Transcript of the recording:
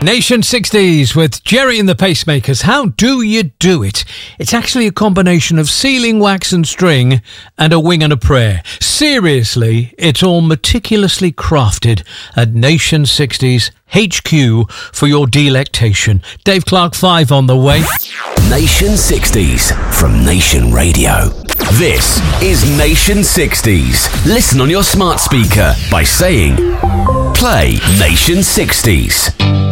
Nation 60s with Jerry and the Pacemakers. How do you do it? It's actually a combination of sealing wax and string and a wing and a prayer. Seriously, it's all meticulously crafted at Nation 60s HQ for your delectation. Dave Clark 5 on the way. Nation 60s from Nation Radio. This is Nation 60s. Listen on your smart speaker by saying, play Nation 60s.